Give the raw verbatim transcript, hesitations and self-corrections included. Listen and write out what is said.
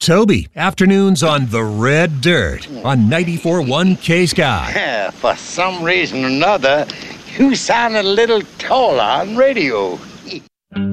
Toby, afternoons on The Red Dirt on ninety-four point one K-Sky. Yeah, for some reason or another, you sound a little tall on radio.